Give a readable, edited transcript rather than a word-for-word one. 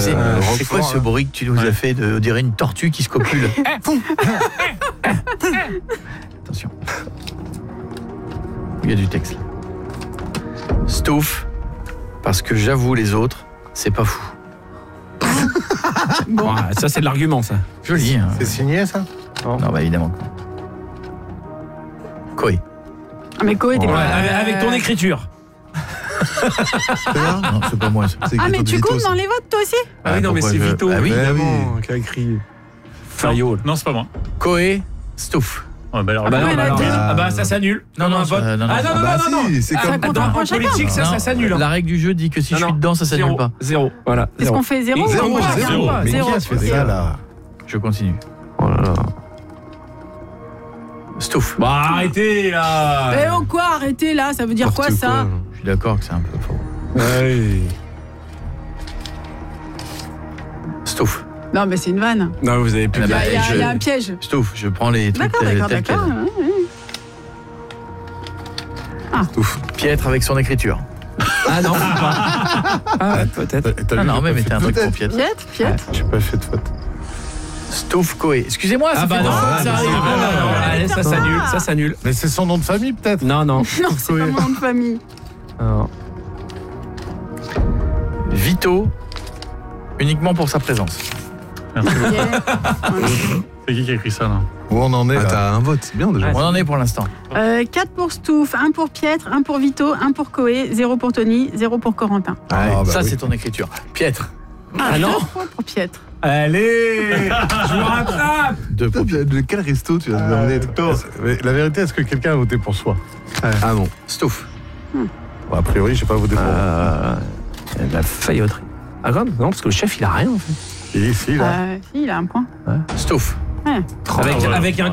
C'est quoi ce bruit que tu nous as fait de dirait une tortue qui se copule? Attention. Il y a du texte là. Stouff, parce que j'avoue les autres, c'est pas fou. Bon. Ah, ça c'est de l'argument ça. Joli. Hein. C'est signé ça? Non, bah évidemment. Koé. Ah mais Koé, t'es pas... Avec ton écriture. Non, c'est pas moi. Ah mais tu comptes dans les votes toi aussi? Ah oui, non mais c'est Vito. Ah oui, évidemment, qui a écrit Fayol. Non, c'est pas moi. Koé, Stouff. Ouais, bah alors, Ça s'annule. Non, un vote. non. Non. C'est comme En politique, ça s'annule. La règle du jeu dit que si je suis dedans, ça s'annule pas. Zéro. Voilà. Est-ce qu'on fait zéro? Zéro. Mais qui a fait ça là? Je continue. Oh là là. Stouff. Bah arrêtez là. Eh oh quoi, arrêtez là, ça veut dire quoi ça? Je suis d'accord que c'est un peu faux. Ouais. Stouff. Non mais c'est une vanne. Non, vous avez plus. Ah bah, Il y a un piège. Stouff, je prends les trucs D'accord. tels quels. Stouff. Piètre avec son écriture. Ah non, pas. Peut-être. Non, mais mettez un truc pour Piètre. Piètre. J'ai pas fait de faute. Stouff Koé. Excusez-moi, ça fait non, ça arrive. Allez, ça s'annule. Mais c'est son nom de famille peut-être? Non. Non, c'est pas mon nom de famille. Vito, uniquement pour sa présence. Merci beaucoup. C'est qui a écrit ça là? Où on en est là? T'as un vote, c'est bien déjà. On en est pour l'instant. 4 pour Stouff, 1 pour Piètre, 1 pour Vito, 1 pour Koé, 0 pour Tony, 0 pour Corentin. Ça, c'est ton écriture. Piètre. Ah non? Pour Piètre. Allez, je me rattrape. 2 pour Piètre. De quel resto tu vas nous emmener? Mais la vérité, est-ce que quelqu'un a voté pour soi? Ah non. Stouff. Bon, a priori, j'ai pas voté pour moi. La failloterie. Ah comme? Non, parce que le chef il a rien en fait. Ici là. Si, il a un point. Stouff. Ouais. Avec un